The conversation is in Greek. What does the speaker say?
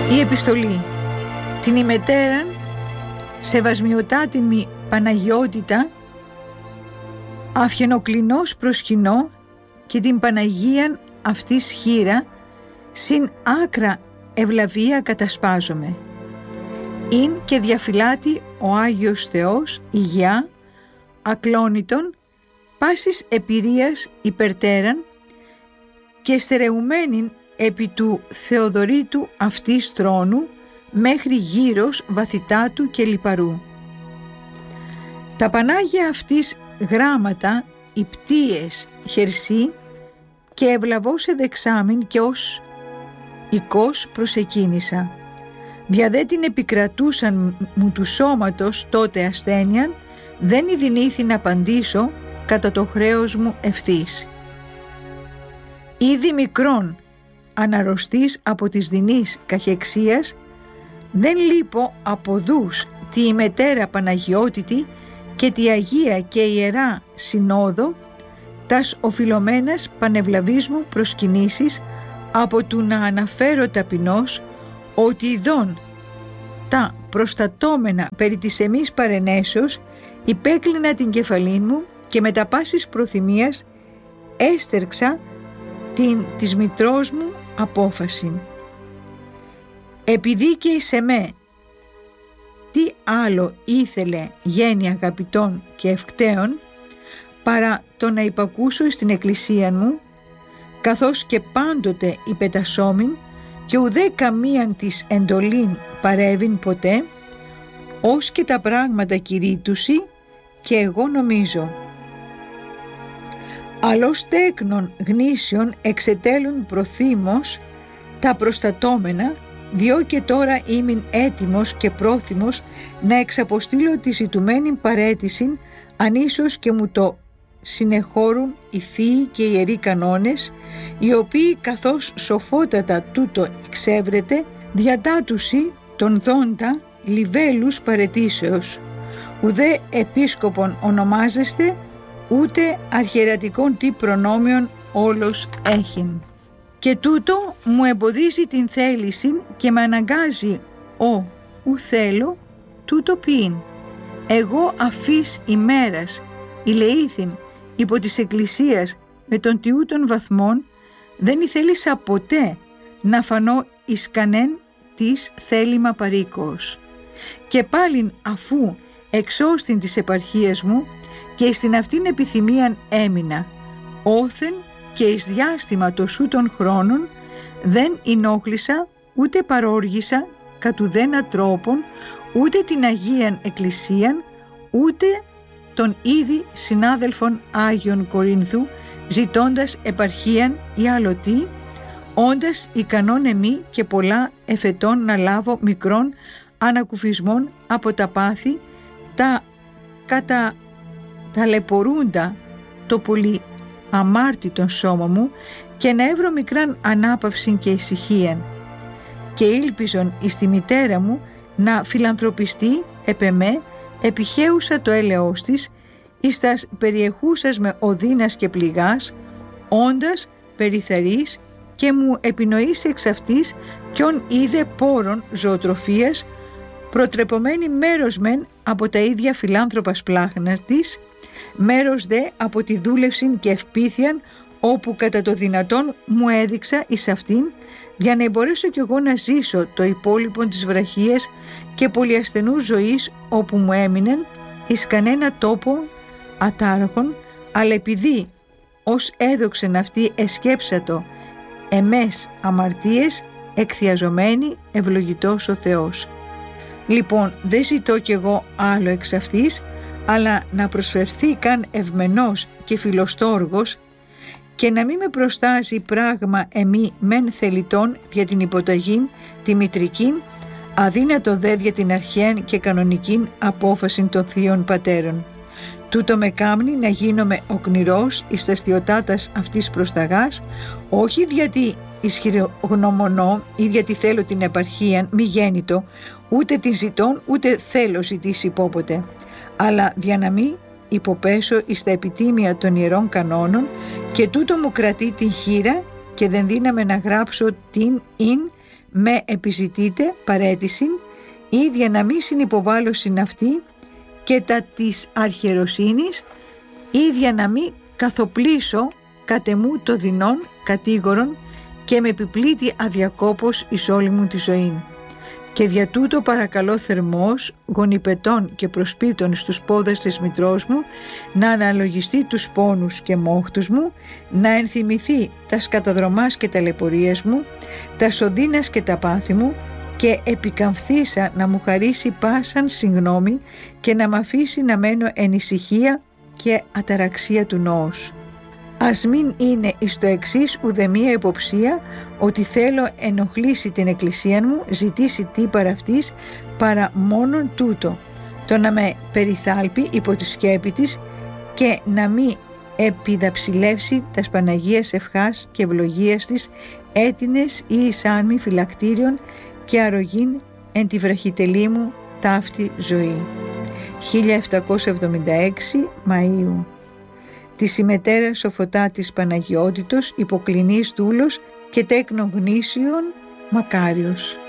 Η επιστολή. Την ημετέραν σεβασμιωτάτην Παναγιότητα αυχαινοκλινός προσκυνώ και την Παναγίαν αυτής χείρα συν άκρα ευλαβία κατασπάζομαι. Ειν και διαφυλάτη ο Άγιος Θεός υγειά ακλόνητον πάσης επηρείας υπερτέραν και στερεουμένην επί του Θεοδωρήτου αυτής θρόνου μέχρι γύρος βαθυτάτου και λιπαρού. Τα Πανάγια αυτής γράμματα υπτίες χερσί και ευλαβώς εδεξάμην και ως οικός προσεκίνησα. Δια δε την επικρατούσαν μου του σώματος τότε ασθένειαν, δεν ειδηνήθη να απαντήσω κατά το χρέος μου ευθύς. Ήδη μικρόν αναρρωστής από της δεινής καχεξίας, δεν λείπω από δούς τη ημετέρα Παναγιώτητη και τη Αγία και Ιερά Συνόδο, τας οφειλωμένας πανευλαβής μου προσκυνήσεις από του να αναφέρω ταπεινώς ότι ειδών τα προστατώμενα περί της εμείς παρενέσεως υπέκλεινα την κεφαλήν μου και με τα πάσης προθυμίας έστερξα την της μητρός μου απόφαση. Επειδή και εις εμέ τι άλλο ήθελε γένει αγαπητών και ευκταίων παρά το να υπακούσω στην εκκλησία μου, καθώς και πάντοτε υπετασσόμην και ουδέ καμίαν της εντολήν παρέβην ποτέ, ως και τα πράγματα κηρύττουσι και εγώ νομίζω. Αλλώς τέκνων γνήσιων εξετέλουν προθύμως τα προστατώμενα, διό και τώρα ήμην έτοιμος και πρόθυμος να εξαποστείλω τη ζητουμένη παρέτησιν, αν ίσως και μου το συνεχώρουν οι θείοι και οι ιεροί κανόνες, οι οποίοι καθώς σοφότατα τούτο εξέβρεται, διατάτουσι τον δόντα λιβέλους παρετήσεως. Ουδέ επίσκοπον ονομάζεστε, ούτε αρχιερατικών τι προνόμιον όλος έχειν. Και τούτο μου εμποδίζει την θέληση και με αναγκάζει ου θέλω τούτο ποιήν. Εγώ αφής ημέρας ηλεήθην υπό της Εκκλησίας με τον τιούτων βαθμών, δεν ήθελησα ποτέ να φανώ εις κανέν της θέλημα παρήκοος. Και πάλιν αφού εξώστην της επαρχίας μου και στην αυτήν επιθυμίαν έμεινα, όθεν και εις διάστημα τοσού των χρόνων δεν ενόχλησα ούτε παρόργησα κατ' ουδένα τρόπον ούτε την Αγίαν Εκκλησίαν ούτε των ήδη συνάδελφων Άγιων Κορίνθου, ζητώντας επαρχίαν ή άλλο τι, όντας ικανόν εμεί και πολλά εφετών να λάβω μικρών ανακουφισμών από τα πάθη, τα κατά ταλαιπωρούντα το πολύ αμάρτητον σώμα μου και να έβρω μικράν ανάπαυσιν και ησυχίαν. Και ήλπιζον εις τη μητέρα μου να φιλανθρωπιστεί επ' εμέ, επιχέουσα το έλεος της, εις τας περιεχούσας με οδύνας και πληγάς, όντας περιθαρής και μου επινοήσει εξ αυτής ποιον είδε πόρων ζωοτροφίας, προτρεπομένη μέρος μεν από τα ίδια φιλάνθρωπα σπλάχνα της, μέρος δε από τη δούλευσιν και ευπίθιαν όπου κατά το δυνατόν μου έδειξα εις αυτήν, για να μπορέσω κι εγώ να ζήσω το υπόλοιπο της βραχίας και πολυασθενούς ζωής όπου μου έμεινεν εις κανένα τόπο ατάραχον, αλλά επειδή ως έδοξεν αυτή εσκέψατο εμές αμαρτίες εκθιαζομένη ευλογητός ο Θεός. Λοιπόν, δεν ζητώ κι εγώ άλλο εξ αυτής, αλλά να προσφερθεί καν ευμενός και φιλοστόργος και να μην με προστάζει πράγμα εμεί μεν θελητών για την υποταγήν τη μητρικήν, αδύνατο δε για την αρχαίαν και κανονικήν απόφαση των θείων πατέρων. Τούτο με κάμνει να γίνομαι οκνηρός εις τα στιωτάτας αυτής προσταγάς, όχι γιατί ισχυρογνωμονώ ή γιατί θέλω την επαρχίαν μη γέννητο, ούτε την ζητών ούτε θέλω ζητήσει υπόποτε, αλλά για να μην υποπέσω εις τα επιτίμια των ιερών κανόνων, και τούτο μου κρατεί την χείρα και δεν δύναμε να γράψω την ειν με επιζητείτε παρέτησιν, ίδια να μη συνυποβάλλωσιν αυτή και τα της αρχιεροσύνης, ίδια να μη καθοπλήσω κατεμού το δεινόν κατήγορον και με επιπλήτη αδιακόπως εις όλη μου τη ζωή. Και δια τούτο παρακαλώ θερμός, γονιπετών και προσπίπτων στους πόδες της μητρός μου, να αναλογιστεί τους πόνους και μόχτους μου, να ενθυμηθεί τα σκαταδρομάς και ταλαιπωρίες μου, τα σωδίνας και τα πάθη μου, και επικαμφθήσα να μου χαρίσει πάσαν συγγνώμη και να μ' αφήσει να μένω εν ησυχία και αταραξία του νόους. Ας μην είναι εις το εξής ουδεμία υποψία ότι θέλω ενοχλήσει την εκκλησία μου, ζητήσει τι παρά αυτής, παρά μόνον τούτο, το να με περιθάλπει υπό τη σκέπη της και να μη επιδαψιλεύσει τας Παναγίας ευχάς και ευλογίας της έτινες ή εισάνμη φυλακτήριον και αρρωγήν εν τη βραχυτελή μου ταύτη ζωή. 1776 Μαΐου. Της ημετέρας Σοφωτάτης Παναγιώτητος, υποκλινής δούλος και τέκνο γνήσιον Μακάριος.